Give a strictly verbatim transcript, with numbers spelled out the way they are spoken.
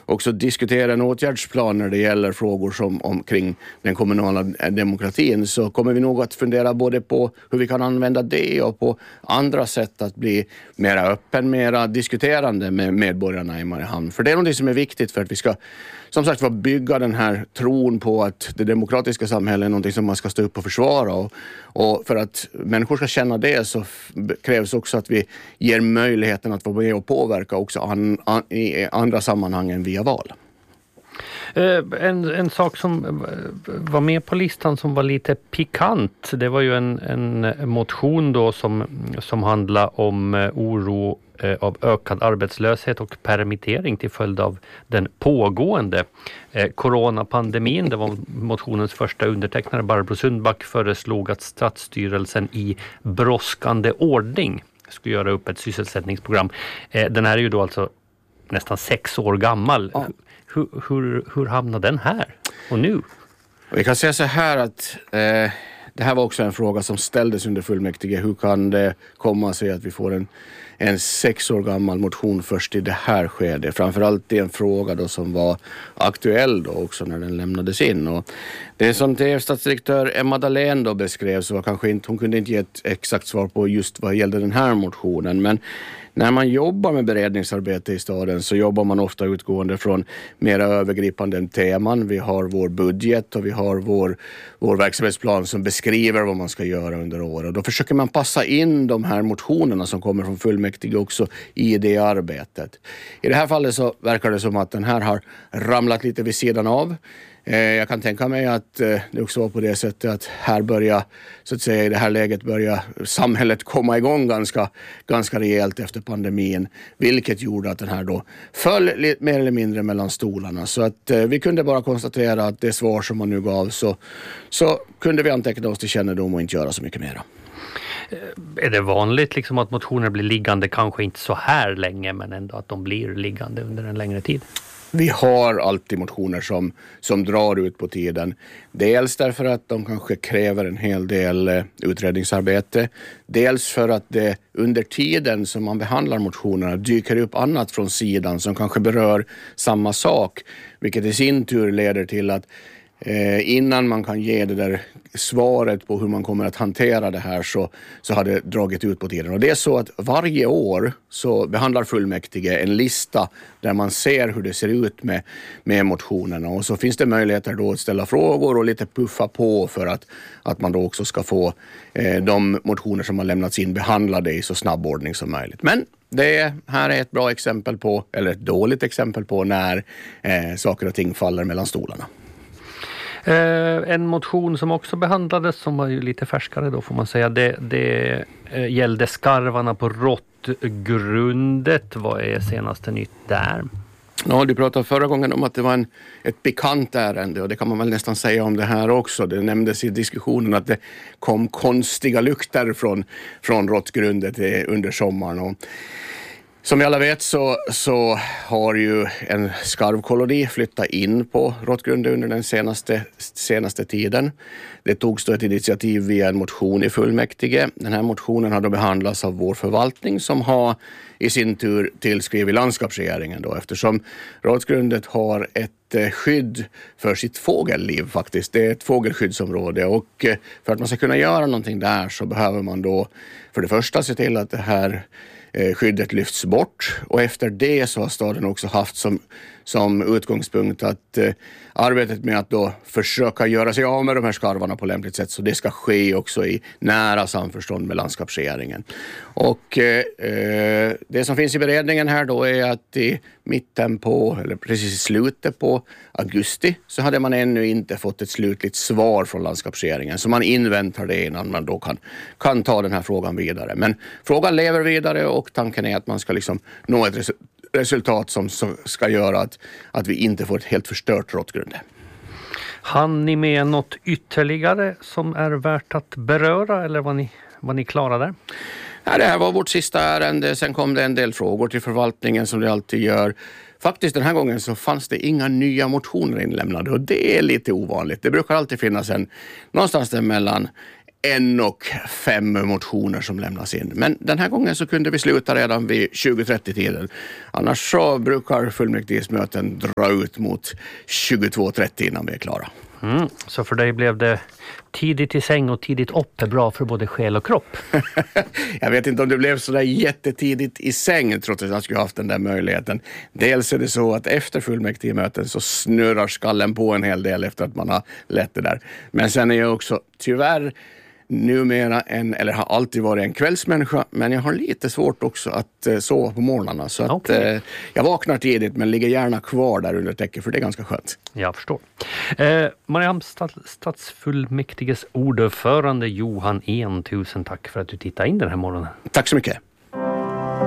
också diskutera en åtgärdsplan när det gäller frågor som omkring den kommunala demokratin, så kommer vi nog att fundera både på hur vi kan använda det och på andra sätt att bli mera öppen, mera diskuterande med medborgarna i Mariehamn. För det är något som är viktigt för att vi ska, som sagt, bygga den här tron på att det demokratiska samhället är något som man ska stå upp och försvara. Och, och för att människor ska känna det så krävs också att vi ger möjligheten att vara med och påverka också an, an, i andra sammanhang än via val. En, en sak som var med på listan som var lite pikant, det var ju en, en motion då som, som handlar om oro av ökad arbetslöshet och permittering till följd av den pågående eh, coronapandemin. Det var motionens första undertecknare, Barbro Sundback, föreslog att Stadsstyrelsen i brådskande ordning skulle göra upp ett sysselsättningsprogram. Eh, den här är ju då alltså nästan sex år gammal. Ja. Hur, hur, hur hamnade den här och nu? Vi kan säga så här att eh, det här var också en fråga som ställdes under fullmäktige. Hur kan det komma sig att vi får en en sex år gammal motion först i det här skedet? Framförallt det är en fråga då som var aktuell då också när den lämnades in. Och det som det statsdirektör Emma Dahlén då beskrev, så var kanske inte, hon kunde inte ge ett exakt svar på just vad gällde den här motionen, men när man jobbar med beredningsarbete i staden så jobbar man ofta utgående från mer övergripande teman. Vi har vår budget och vi har vår, vår verksamhetsplan som beskriver vad man ska göra under året. Då försöker man passa in de här motionerna som kommer från fullmäktige också i det arbetet. I det här fallet så verkar det som att den här har ramlat lite vid sidan av. Jag kan tänka mig att det också var på det sättet att här börjar, så att säga, i det här läget börjar samhället komma igång ganska, ganska rejält efter pandemin, vilket gjorde att den här då föll lite mer eller mindre mellan stolarna. Så att vi kunde bara konstatera att det svar som man nu gav, så, så kunde vi anteckna oss till kännedom och inte göra så mycket mer. Är det vanligt liksom att motioner blir liggande, kanske inte så här länge, men ändå att de blir liggande under en längre tid? Vi har alltid motioner som, som drar ut på tiden. Dels därför att de kanske kräver en hel del eh, utredningsarbete. Dels för att det under tiden som man behandlar motionerna dyker upp annat från sidan som kanske berör samma sak. Vilket i sin tur leder till att Eh, innan man kan ge det där svaret på hur man kommer att hantera det här, så, så har det dragit ut på tiden. Och det är så att varje år så behandlar fullmäktige en lista där man ser hur det ser ut med, med motionerna. Och så finns det möjligheter då att ställa frågor och lite puffa på för att, att man då också ska få eh, de motioner som har lämnats in behandlade i så snabb ordning som möjligt. Men det här är ett bra exempel på, eller ett dåligt exempel på, när eh, saker och ting faller mellan stolarna. Eh, en motion som också behandlades, som var ju lite färskare då får man säga, det, det eh, gällde skarvarna på Råttgrundet. Vad är senaste nytt där? Ja, du pratade förra gången om att det var en, ett pikant ärende, och det kan man väl nästan säga om det här också. Det nämndes i diskussionen att det kom konstiga lukter från, från Råttgrundet under sommaren. Och som vi alla vet så, så har ju en skarvkoloni flyttat in på Råttgrundet under den senaste, senaste tiden. Det togs då ett initiativ via en motion i fullmäktige. Den här motionen har då behandlats av vår förvaltning, som har i sin tur tillskrivit landskapsregeringen då, eftersom Råttgrundet har ett skydd för sitt fågelliv faktiskt. Det är ett fågelskyddsområde, och för att man ska kunna göra någonting där så behöver man då för det första se till att det här skyddet lyfts bort, och efter det så har staden också haft som, som utgångspunkt att eh, arbetet med att då försöka göra sig av med de här skarvarna på lämpligt sätt, så det ska ske också i nära samförstånd med landskapsregeringen. Och eh, det som finns i beredningen här då är att i mitten på, eller precis i slutet på augusti, så hade man ännu inte fått ett slutligt svar från landskapsregeringen, så man inväntar det innan man då kan, kan ta den här frågan vidare. Men frågan lever vidare, och tanken är att man ska liksom nå ett resultat som ska göra att, att vi inte får ett helt förstört Råttgrunde. Han ni med något ytterligare som är värt att beröra, eller var ni, var ni klara där? Ja, det här var vårt sista ärende. Sen kom det en del frågor till förvaltningen som det alltid gör. Faktiskt den här gången så fanns det inga nya motioner inlämnade, och det är lite ovanligt. Det brukar alltid finnas en någonstans där mellan en och fem motioner som lämnas in. Men den här gången så kunde vi sluta redan vid tjugo trettio-tiden. Annars så brukar fullmäktigesmöten dra ut mot tjugotvå trettio innan vi är klara. Mm, så för dig blev det tidigt i säng och tidigt upp är bra för både själ och kropp? Jag vet inte om det blev så där jättetidigt i säng trots att jag skulle haft den där möjligheten. Dels är det så att efter fullmäktigemöten så snurrar skallen på en hel del efter att man har lett det där. Men sen är jag också tyvärr numera en, eller har alltid varit en kvällsmänniska, men jag har lite svårt också att eh, sova på morgnarna. Så att Okay. eh, jag vaknar tidigt men ligger gärna kvar där under täcket för det är ganska skönt. Jag förstår. Eh, Mariehamns stats, stadsfullmäktiges ordförande Johan En, tusen tack för att du tittade in den här morgonen. Tack så mycket.